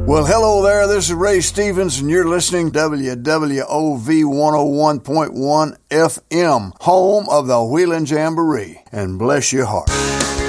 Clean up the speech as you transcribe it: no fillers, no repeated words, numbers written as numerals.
Well, hello there. This is Ray Stevens, and you're listening to WWOV 101.1 FM, home of the Wheeling Jamboree. And bless your heart.